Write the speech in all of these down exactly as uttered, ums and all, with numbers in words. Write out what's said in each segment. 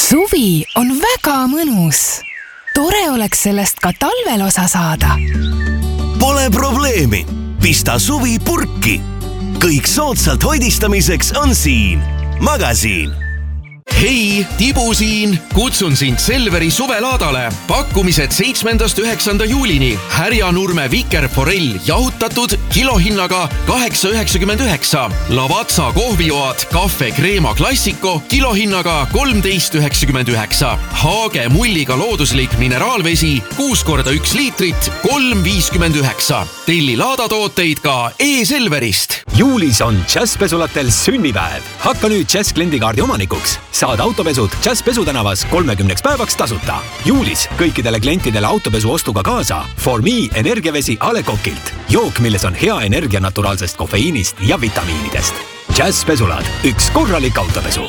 Suvi on väga mõnus. Tore oleks sellest ka talvel osa saada. Pole probleemi. Pista suvi purki. Kõik soodsalt hoidistamiseks on siin. Magasiin. Hei, Tibu siin! Kutsun sind Selveri suvelaadale. Pakkumised seitsmendast üheksanda juulini. Härjanurme vikerforell jahutatud kilohinnaga kaheksa üheksakümmend üheksa. Lavazza kohvijoad Cafe Crema Classico kilohinnaga kolmteist üheksakümmend üheksa. Haage mulliga looduslik mineraalvesi kuus korda üks liitrit kolm viiskümmend üheksa. Telli laadatooteid ka e-Selverist. Juulis on Jazzpesulatel sünnipäev. Hakka nüüd Jazz kliendikaardi omanikuks. Saad autopesud Jazzpesu tänavas kolmekümneks päevaks tasuta. Juulis kõikidele klientidele autopesu ostuga kaasa For Me energiavesi A Le Coqilt. Jook, milles on hea energia naturaalsest kofeiinist ja vitamiinidest. Jazzpesulad, üks korralik autopesu.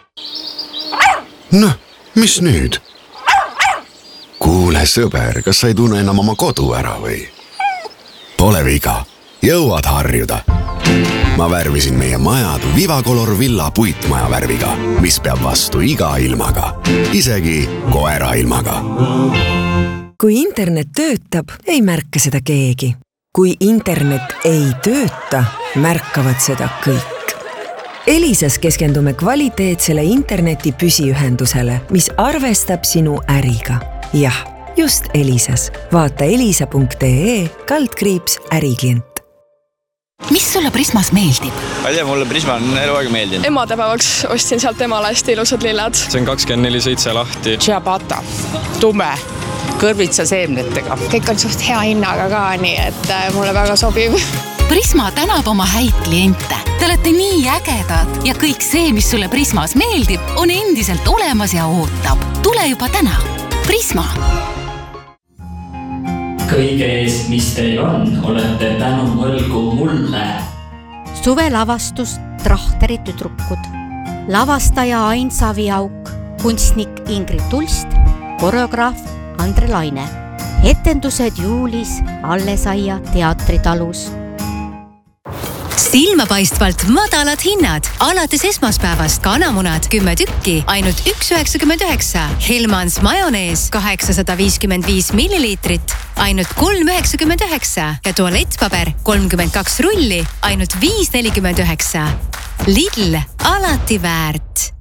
Noh, mis nüüd? Kuule sõber, kas sa ei tunne enam oma kodu ära või? Pole viga, jõuad harjuda. Ma värvisin meie majad Vivacolor Villa puitmaja värviga, mis peab vastu iga ilmaga, isegi koera ilmaga. Kui internet töötab, ei märka seda keegi. Kui internet ei tööta, märkavad seda kõik. Elisas keskendume kvaliteetsele interneti püsiühendusele, mis arvestab sinu äriga. Jah, just Elisas. Vaata elisa punkt ee kaldkriips äriklient. Mis sulle Prismas meeldib? Ma ei tea, mulle Prisma on eluaeg meeldinud. Emadepäevaks ostsin sealt emale hästi ilusad lilled. See on kakskümmend neli seitse lahti. Ciabatta, tume, kõrvitsa seemnetega. Kõik on suht hea hinnaga ka, nii et mulle väga sobib. Prisma tänab oma häid kliente. Te olete nii ägedad ja kõik see, mis sulle Prismas meeldib, on endiselt olemas ja ootab. Tule juba täna. Prisma. Kõige eest, mis teil on, olete tänu mõlgu mulle. Suvelavastus Trahteri tüdrukud. Lavastaja Ain Saviauk, kunstnik Ingrid Tulst, koreograaf Andre Laine. Etendused juulis Allesaia teatritalus. Silmapaistvalt madalad hinnad. Alates esmaspäevast kanamunad kümme tükki, ainult üks üheksakümmend üheksa. Hellmans majonees kaheksasada viiskümmend viis milliliitrit, ainult kolm üheksakümmend üheksa. Ja tualettpaber kolmkümmend kaks rulli, ainult viis nelikümmend üheksa. Lidl, alati väärt.